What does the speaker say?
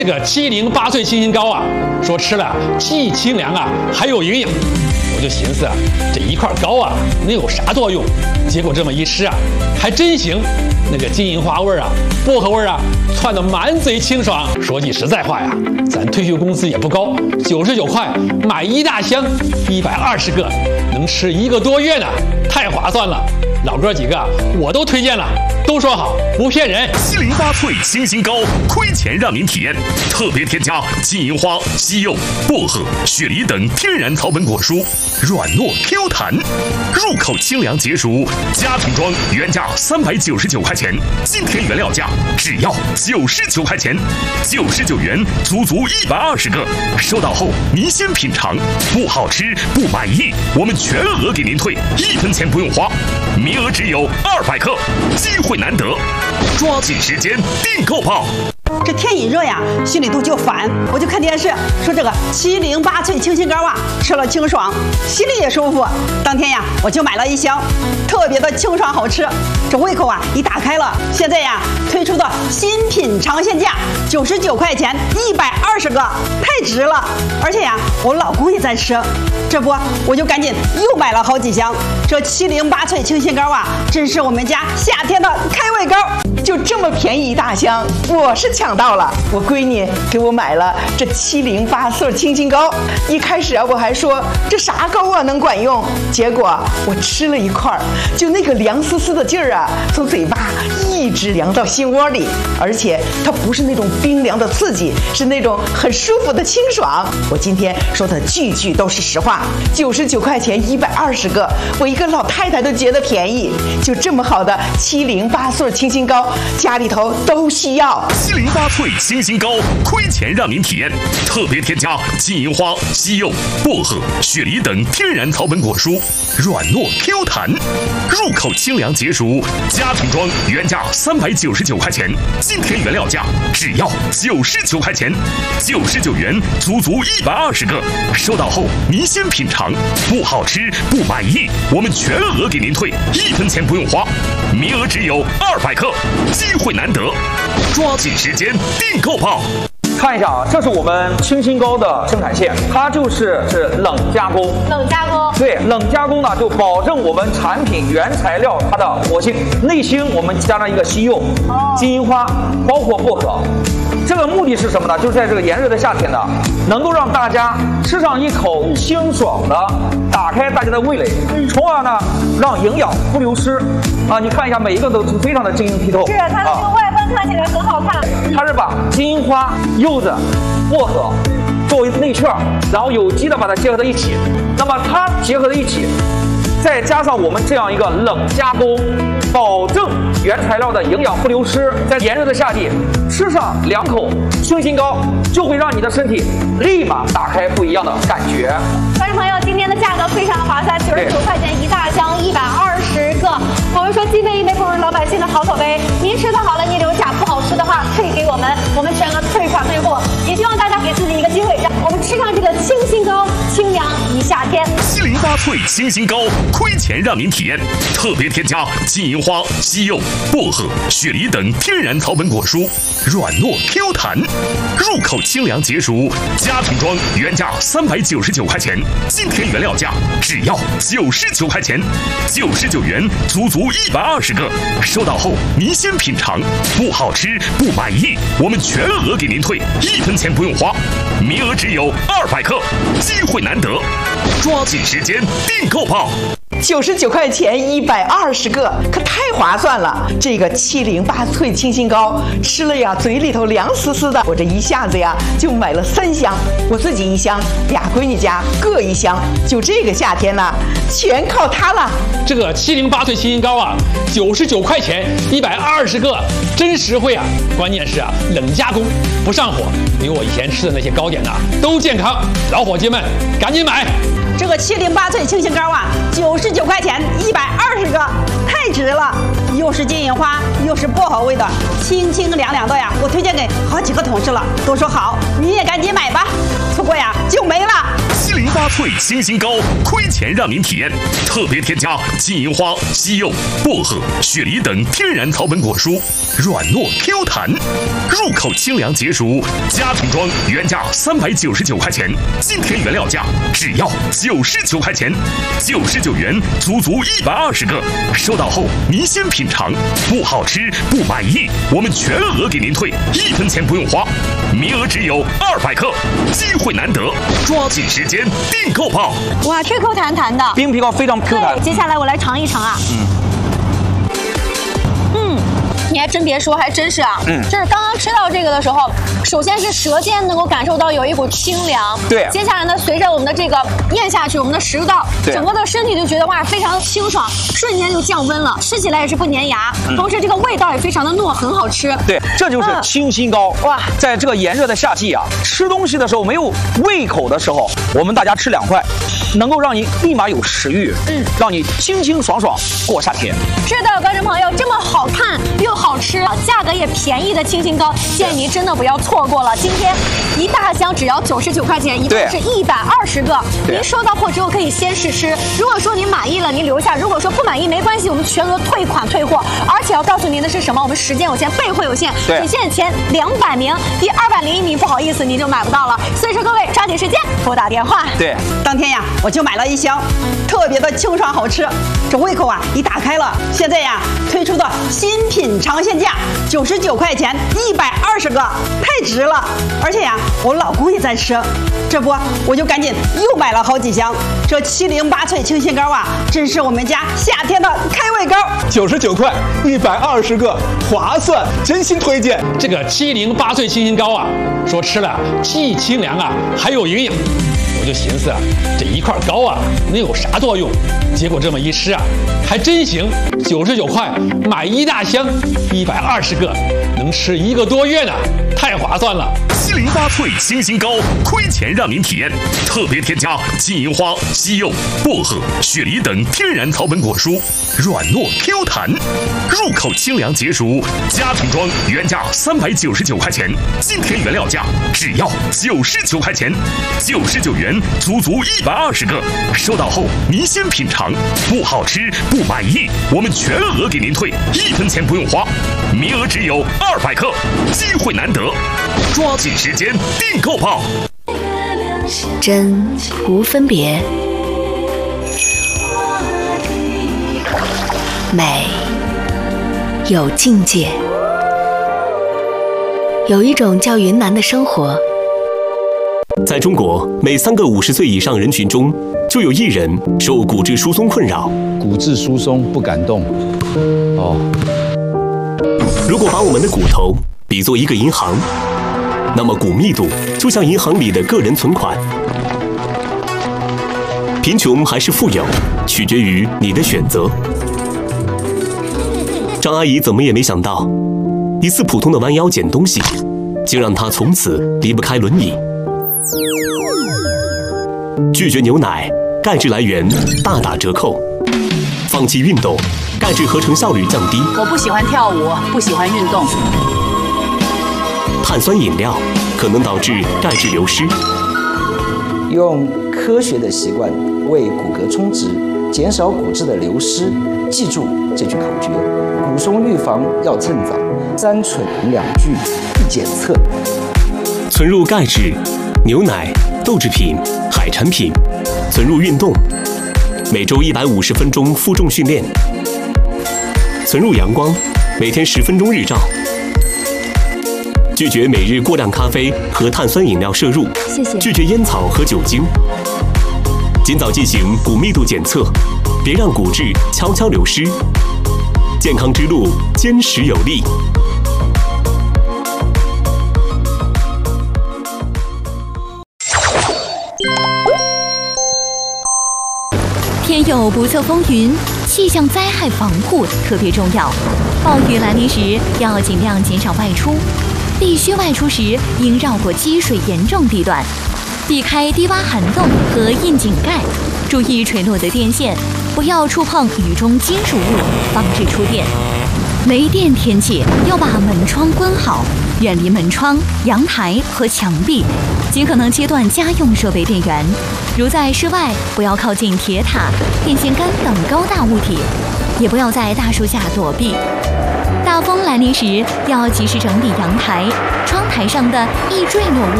这个708脆清心膏啊，说吃了既清凉啊，还有营养。我就寻思啊，这一块膏啊能有啥作用？结果这么一吃啊，还真行。那个金银花味啊，薄荷味啊，窜得满嘴清爽。说句实在话呀，咱退休工资也不高，99块买一大箱，120个，能吃1个多月呢，太划算了。老哥几个我都推荐了，都说好，不骗人。 708脆清心膏，亏钱让您体验。特别添加金银花、西柚、薄荷、雪梨等天然草本果蔬，软糯 Q 弹，入口清凉解暑。家庭装原价399块钱，今天原料价只要99块钱，99元足120个。收到后您先品尝，不好吃不满意，我们全额给您退，1分钱不用花。名额只有200克，机会难得，抓紧时间订购吧！ 这天一热呀，心里头就烦，我就看电视，说这个708脆清心膏啊，吃了清爽，心里也舒服。当天呀，我就买了1箱，特别的清爽好吃。这胃口啊一打开了，现在呀推出的新品尝鲜价99块钱120个，太值了。而且呀，我老公也在吃，这不我就赶紧又买了好几箱。这708脆清心膏啊，真是我们家夏天的开胃膏。 就这么便宜一大箱，我是抢到了。我闺女给我买了这708脆清心膏，一开始啊我还说这啥膏啊能管用，结果我吃了一块，就那个凉丝丝的劲儿啊，从嘴巴一直凉到心窝里，而且它不是那种冰凉的刺激，是那种很舒服的清爽。我今天说的句句都是实话，99块钱120个，我一个老太太都觉得便宜。就这么好的708脆清心膏，家里头都需要。 708脆清心膏，亏钱让您体验。特别添加金银花、西柚、薄荷、雪梨等天然草本果蔬，软糯 Q 弹，入口清凉解暑。家庭装原价399块钱，今天原料价只要99块钱，99元足120个。收到后您先品尝，不好吃不满意，我们全额给您退，1分钱不用花。名额只有200克，机会难得，抓紧时间订购吧！ 看一下啊，这是我们清心膏的生产线，它是冷加工。 冷加工。 对，冷加工呢就保证我们产品原材料它的活性。内芯我们加上一个西柚、金银花，包括薄荷。这个目的是什么呢？就是在这个炎热的夏天呢，能够让大家吃上一口清爽的，打开大家的味蕾，从而呢让营养不流失。啊，你看一下，每一个都是非常的晶莹剔透。 是，它的这个外观看起来很好看。 它是把金银花、柚子、薄荷作为内馅，然后有机的把它结合在一起。那么它结合在一起，再加上我们这样一个冷加工，保证原材料的营养不流失。在炎热的夏季，吃上2口清心膏，就会让你的身体立马打开不一样的感觉。 观众朋友，今天的价格非常划算，99块钱一大箱，120个。我们说既费一枚，不如老百姓的好口碑。您吃的好了，您留下；不好吃的话，退给我们，我们全额退款退货。也希望大家给自己一个机会，让我们吃上这个清心膏，清凉一夏天。 708脆清心膏，亏钱让您体验。特别添加金银花、西柚、薄荷、雪梨等天然草本果蔬，软糯 Q 弹，入口清凉解暑。家庭装原价399块钱，今天原料价只要99块钱，99元足120个。收到后您先品尝，不好吃不满意，我们全额给您退，1分钱不用花。名额只有200克，机会难得，抓紧时间订购吧 ！99块钱120个，可太划算了！这个708脆清心膏吃了呀，嘴里头凉丝丝的。我这一下子呀就买了3箱，我自己1箱，俩闺女家各1箱。就这个夏天呢，全靠它了。 这个708脆清心膏啊，99块钱120个，真实惠啊！关键是啊，冷加工不上火，比我以前吃的那些糕点呐都健康。老伙计们，赶紧买！ 这个708脆清心膏啊，99块钱120个，太值了！又是金银花，又是薄荷味的，清清凉凉的呀！我推荐给好几个同事了，都说好，你也赶紧买吧，错过呀就没了。 708 08萃清新膏，亏钱让您体验。特别添加金银花、西柚、薄荷、雪梨等天然草本果蔬，软糯 Q 弹，入口清凉解暑。家庭装原价399块钱，今天原料价只要99块钱，99元足120个。收到后您先品尝，不好吃不满意，我们全额给您退，1分钱不用花。名额只有200克，机会难得，抓紧时间订购吧！ 哇，这口弹弹的， 冰皮糕非常 Q 弹。 接下来我来尝一尝啊。你还真别说，还真是啊。就是刚刚吃到这个的时候，首先是舌尖能够感受到有一股清凉。 对。 接下来呢，随着我们的这个咽下去，我们的食道，整个的身体就觉得哇，非常的清爽，瞬间就降温了，吃起来也是不粘牙，同时这个味道也非常的糯，很好吃。 对，这就是清新膏。哇，在这个炎热的夏季啊，吃东西的时候没有胃口的时候，我们大家吃2块，能够让你立马有食欲，让你清清爽爽过夏天。 是的，观众朋友，这么好看又好吃，价格也便宜的清新膏，建议您真的不要错过了。今天一大箱只要99块钱，一共是120个。您收到货之后可以先试吃，如果说您满意了，您留下；如果说不满意，没关系，我们全额退款退货。而且要告诉您的是什么？我们时间有限，备货有限，仅限前200名，第201名不好意思，您就买不到了。所以说各位抓紧时间拨打电话。 对， 当天呀，我就买了一箱，特别的清爽好吃，这胃口啊一打开了。现在呀，推出的新品尝鲜价99块钱120个，太值了！而且呀，我老公也在吃，这不我就赶紧又买了好几箱。这708萃清新膏啊，真是我们家夏天的开胃膏。 99块120个，划算，真心推荐。 这个708萃清新膏啊，说吃了既清凉啊，还有营养。我就寻思啊，这一块膏啊能有啥作用？结果这么一吃啊，还真行，99块买一大箱，120个，能吃1个多月呢，太划算了。 708萃清新膏，亏钱让您体验。特别添加金银花、西柚、薄荷、雪梨等天然草本果蔬，软糯 Q 弹，入口清凉解暑。家庭装原价399块钱，今天原料价只要99块钱，99元足120个。收到后您先品尝，不好吃不满意，我们全额给您退，1分钱不用花。名额只有200克，机会难得，抓紧时间订购吧！ 真无分别，美有境界。有一种叫云南的生活， 在中国，每3个50岁以上人群中，就有1人受骨质疏松困扰。 骨质疏松不敢动。哦。 如果把我们的骨头比作一个银行，那么骨密度就像银行里的个人存款。贫穷还是富有，取决于你的选择。张阿姨怎么也没想到，一次普通的弯腰捡东西，竟让她从此离不开轮椅。拒绝牛奶，钙质来源大打折扣；放弃运动，钙质合成效率降低。 我不喜欢跳舞，不喜欢运动。 碳酸饮料可能导致钙质流失。 用科学的习惯为骨骼充值，减少骨质的流失。记住这句口诀：骨松预防要趁早，3蠢2拒1检测。 存入钙质，牛奶、豆制品、海产品；存入运动，每周150分钟负重训练；存入阳光，每天10分钟日照。拒绝每日过量咖啡和碳酸饮料摄入， 谢谢。 拒绝烟草和酒精。尽早进行骨密度检测，别让骨质悄悄流失。健康之路坚实有力。 天有不测风云，气象灾害防护特别重要。暴雨来临时，要尽量减少外出。必须外出时，应绕过积水严重地段，避开低洼涵洞和窨井盖，注意垂落的电线，不要触碰雨中金属物，防止触电。没电天气要把门窗关好，远离门窗、阳台和墙壁， 尽可能切断家用设备电源，如在室外不要靠近铁塔、电线杆等高大物体，也不要在大树下躲避。大风来临时，要及时整理阳台、窗台上的易坠落物。